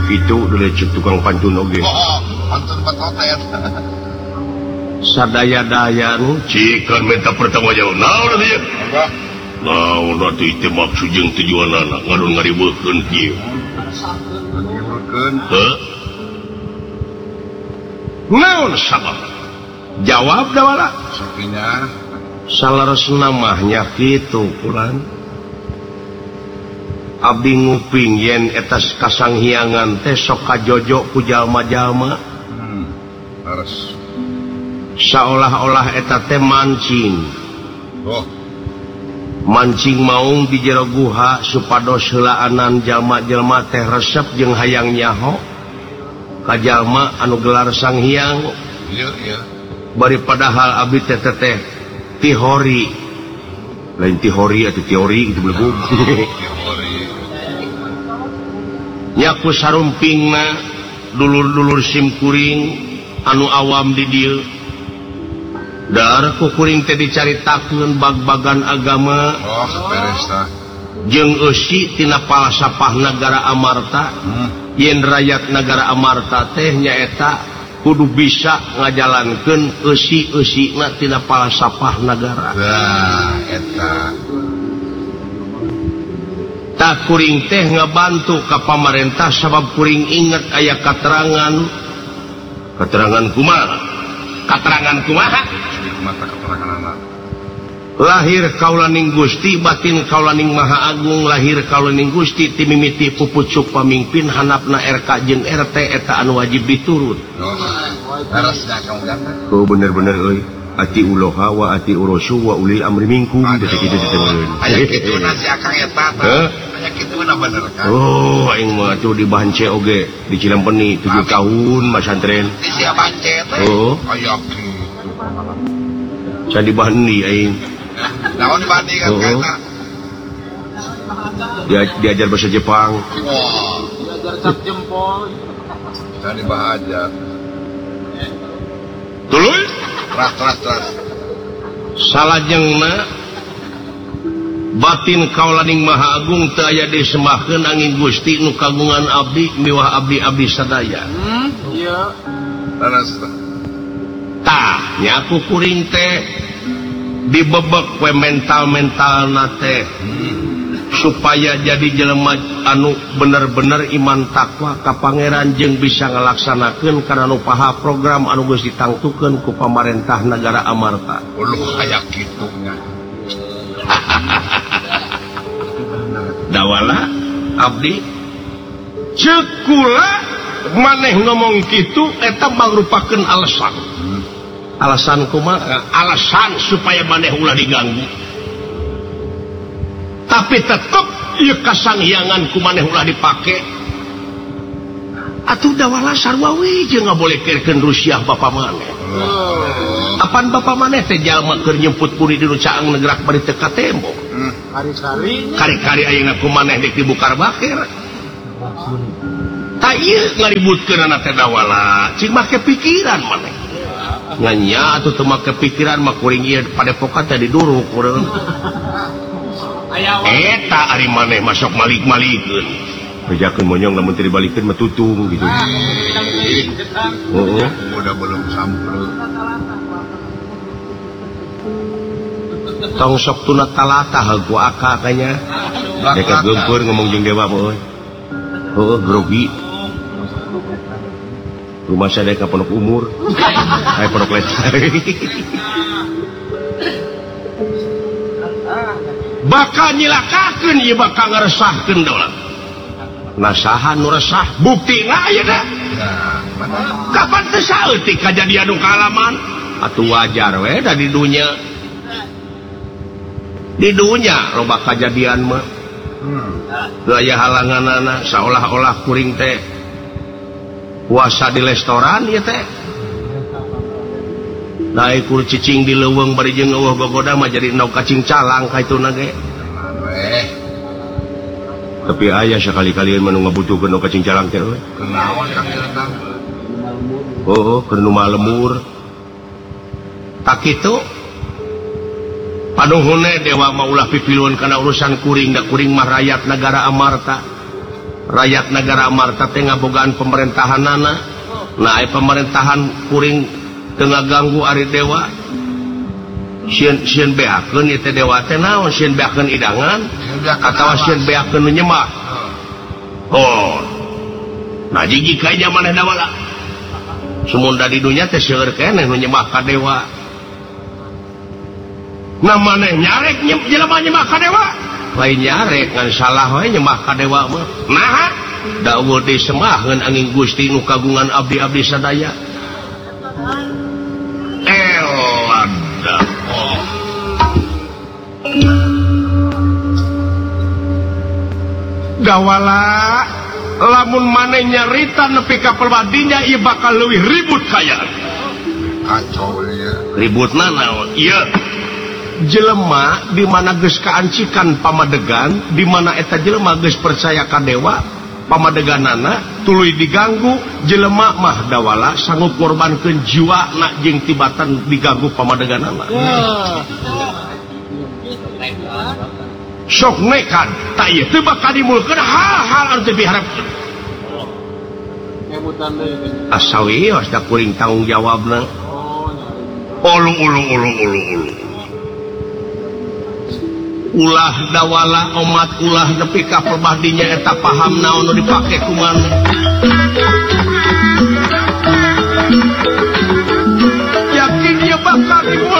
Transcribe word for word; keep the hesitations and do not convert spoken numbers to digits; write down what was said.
itu delecek tukang pantun oge. Oh, pantun patotet. Sadaya-daya nu Cikan minta pertanggung jawab. Naon dia? Apa? Naon atuh teh maksud jeung tujuanana ngarun ngariweukeun kieu. Ngariweukeun. Heuh? Naon sabab? Jawab da wala. Sakinya Salaresna mah nya kitu kulan. Abdi nguping yen eta kasanghiangan teh sok kajojo ku jalma-jalma. Hmm. Harus Saolah-olah eta teh mancing. Oh, Mancing maung di jero guha supados heulaanan jalma-jalma teh resep jeung hayang nyaho ka jalma anu gelar sanghyang. iya iya. Bari padahal abdi teh teh tihori. Lain tihori atau teori gitu belegu. Nyaku sarumpingna dulur-dulur simkuring anu awam di dieu. Dar ku kuring teh dicaritakeun bag-bagan agama. Oh, beres tah. Jeung eusi tina palasapah nagara Amarta. Hmm. Yen rakyat nagara Amarta teh nyaeta kudu bisa ngajalankeun eusi-eusina tina palasapah nagara. Nah, eta. Tak kuring teh ngabantu ka pamarentah sabab kuring inget aya katerangan. Katerangan kumaha? Katerangan kumaha? Mata keteranganana. Lahir kaulaning Gusti, batin kaulaning Maha Agung. Lahir kaulaning Gusti ti mimiti pupucuk pamimpin hanapna R K jeung R T eta anu wajib diturut. Oh, harusnya kamu datang. Oh bener-bener euy. Ati uloha wa ati urosu wa ulil amri minkum. Detik kitu ditemeun. Aya kitu nasi akang eta. Heuh? Aya kitu na bener kan. Oh, aing mah tuh di Bance oge di Cilampeni tujuh tahun masantren. Di sia Bance teh. Oh. Aya kitu. Can di Bandi aing. Naon Bandi kan Oh. eta? Dia diajar bahasa Jepang. Wah. Diajar cap jempol. Tadi bahaja. Tuluy Teras teras teras. salajengna batin kaulaning Maha Agung teu aya disembahkeun angin Gusti nu kagungan abdi miwah abdi-abdi sadaya. Hmm, iya. Teras. Tah nya ku kuring teh dibebek we mental-mentalna teh supaya jadi jelema anu bener-bener iman takwa ka pangeran jeung bisa ngalaksanakeun kana nu paha program anu geus ditangtukeun ku pamarentah nagara Amarta. Uluh aya kitu nya. Dawala abdi ceuk kula maneh ngomong kitu eta mangrupakeun alasan. Alasan kumaha? Alasan supaya maneh ulah diganggu. Tapi tetep ieu kasanghiangan ku maneh ulah dipake. Atuh dawala sarua we jeung ngabolehkeun Rusiah bapa maneh. Apan bapa maneh teh jalma keur nyemput puri di Caang Negrak bari teu ka tembok. Kari-kari. Kari-kari ayeuna ku maneh dek di Bukar Bakir. Ta ieu ngaributkeun anak teh dawala, cing make pikiran maneh. Nganya atuh teu make pikiran mah kuring ieu padepokan teh diduruk urang. Eta ari maneh masuk malik-malikeun. Bejakeun monyong lamun teu dibalikeun mah tutung gitu. Heeh. Udah belum sampai. Tong sok tuna talata hagu aka kanya. Deka geumpeur ngomong jeung dewa mah euy. Heueuh grogi. Rumah sadaya ka pondok umur. Aya pondok lestari. Bakal nyilakakeun ieu bakal ngaresahkeun daulat. Nasaha nu resah buktina aya da. Kapan teu saeutik kajadian nu kaalaman? Atuh wajar we da di dunya. Di dunya loba kajadian mah. Teu aya halanganana saolah-olah kuring teh puasa di restoran ieu teh. Dae kur cicing di leuweung bari jeung eueuh gogoda mah jadi endog cacing calang ka ituna ge. Eh, Tapi aya sakali-kali anu ngabutuhkeun endog cacing calang teh euy. kenaon ka kita? Oh, keur nu malemur. Tak kitu panuhunna dewa mah ulah pipiluan kana urusan kuring da kuring mah rakyat nagara Amarta. rakyat negara Marta teh ngabogaan pemerintahan nana nah pemerintahan kuring tengah ganggu ari dewa sieun sieun beakeun ieu teh dewa teh naon sieun beakeun idangan atawa sieun beakeun nyembah oh nah jiji ka zaman dawala sumunda di dunya teh seueur keneh nu nyembah ka dewa nah maneh nyarek jelema nyembah ka dewa lain nyarek ngan salah wae nyembah ka dewa mah nah dawuh disembahkeun angin Gusti nu kagungan abdi-abdi sadaya elada oh. Gawala lamun maneh nyarita nepi ka perbadinya ieu bakal leuwih ribut kaya kacau ya ributna naon ieu jelema di mana geus kaancikan pamadegan di mana eta jelema geus percaya ka dewa pamadeganana tuluy diganggu jelema mah dawala sanggup korbankeun jiwana jeung tibatan diganggu pamadeganana sok nekat tak ieu teu bakal dimulkeun hal-hal anu teu diharapkeun asawi geus da kuring tanggung jawabna ulu ulu ulu ulu ulu ulah dawala umat ulah nepi ka perbadinya eta paham naon nu dipake kumaneh yakin ieu bakal dimulkeun